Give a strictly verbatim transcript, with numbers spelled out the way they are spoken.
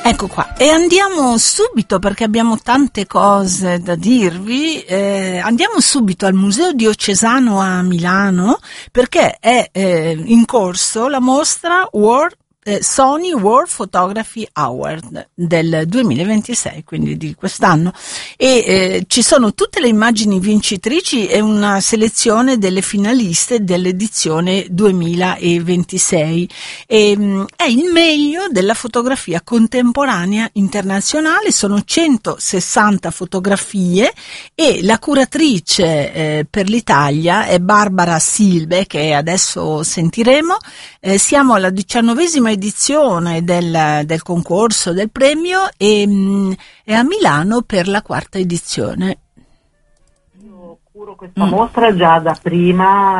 Ecco qua, e andiamo subito, perché abbiamo tante cose da dirvi, eh, andiamo subito al Museo Diocesano a Milano, perché è eh, in corso la mostra World Eh, Sony World Photography Award del duemilaventisei, quindi di quest'anno, e eh, ci sono tutte le immagini vincitrici e una selezione delle finaliste dell'edizione duemilaventisei. E, mh, è il meglio della fotografia contemporanea internazionale, sono centosessanta fotografie e la curatrice eh, per l'Italia è Barbara Silbe, che adesso sentiremo. Eh, siamo alla diciannovesima edizione del, del concorso del premio e mh, è a Milano per la quarta edizione. Io curo questa mm. mostra già da prima,